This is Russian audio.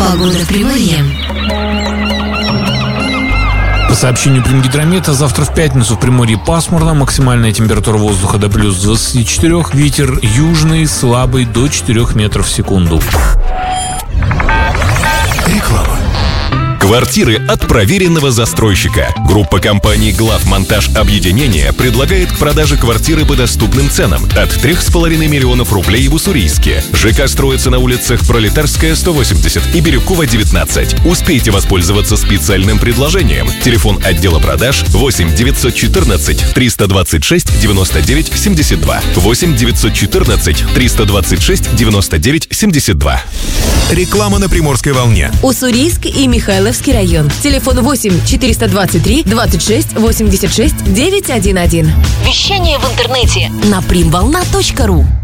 Погода в Приморье. По сообщению Примгидромета, завтра в пятницу в Приморье пасмурно, максимальная температура воздуха до плюс 24, ветер южный, слабый до 4 метров в секунду. Реклама. Квартиры от проверенного застройщика. Группа компаний «Главмонтаж Объединение» предлагает к продаже квартиры по доступным ценам от 3,5 миллионов рублей в Уссурийске. ЖК строится на улицах Пролетарская, 180 и Бирюкова, 19. Успейте воспользоваться специальным предложением. Телефон отдела продаж 8 914 326 99 72. 8 914 326 99 72. Реклама на Приморской волне. Уссурийск и Михайловский район. Телефон 8 423 26 86 911. Вещание в интернете на primvolna.ru.